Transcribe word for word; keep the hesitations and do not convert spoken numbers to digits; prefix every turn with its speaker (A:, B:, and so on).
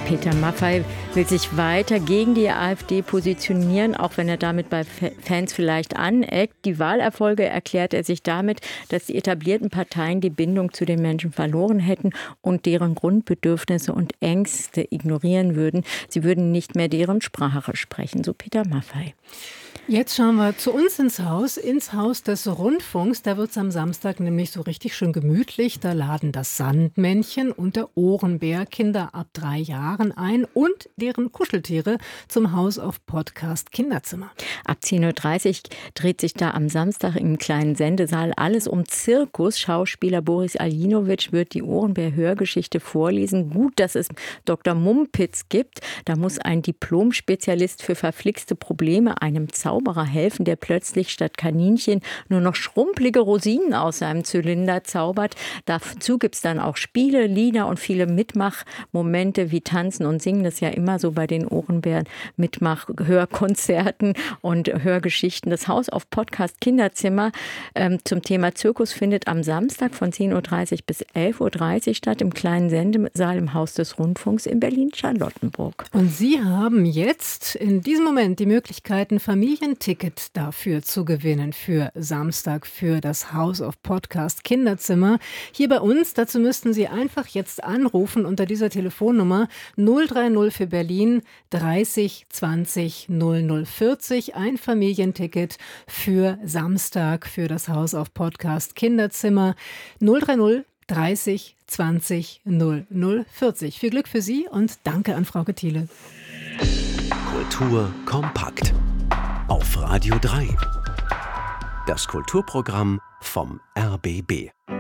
A: Peter Maffay will sich weiter gegen die AfD positionieren, auch wenn er damit bei Fans vielleicht aneckt. Die Wahlerfolge erklärt er sich damit, dass die etablierten Parteien die Bindung zu den Menschen verloren hätten und deren Grundbedürfnisse und Ängste ignorieren würden. Sie würden nicht mehr deren Sprache sprechen, so Peter Maffay.
B: Jetzt schauen wir zu uns ins Haus, ins Haus des Rundfunks. Da wird es am Samstag nämlich so richtig schön gemütlich. Da laden das Sandmännchen und der Ohrenbär Kinder ab drei Jahren ein und deren Kuscheltiere zum House of Podcast Kinderzimmer.
A: Ab zehn Uhr dreißig dreht sich da am Samstag im kleinen Sendesaal alles um Zirkus. Schauspieler Boris Aljinovic wird die Ohrenbär-Hörgeschichte vorlesen. Gut, dass es Doktor Mumpitz gibt. Da muss ein Diplom-Spezialist für verflixte Probleme einem Zauberer helfen, der plötzlich statt Kaninchen nur noch schrumpelige Rosinen aus seinem Zylinder zaubert. Dazu gibt es dann auch Spiele, Lieder und viele Mitmachmomente wie Tanzen und Singen. Das ist ja immer so bei den Ohrenbären Mitmach-Hörkonzerten und Hörgeschichten. Das Haus auf Podcast Kinderzimmer ähm, zum Thema Zirkus findet am Samstag von zehn Uhr dreißig bis elf Uhr dreißig statt im kleinen Sendesaal im Haus des Rundfunks in Berlin-Charlottenburg.
B: Und Sie haben jetzt in diesem Moment die Möglichkeiten, Familien Ticket dafür zu gewinnen für Samstag für das House of Podcast Kinderzimmer. Hier bei uns, dazu müssten Sie einfach jetzt anrufen unter dieser Telefonnummer null drei null für Berlin dreißig zwanzig null null vierzig. Ein Familienticket für Samstag für das House of Podcast Kinderzimmer. null drei null dreißig zwanzig null null vierzig. Viel Glück für Sie und danke an Frau Thiele.
C: Kultur kompakt. Auf Radio drei. Das Kulturprogramm vom R B B.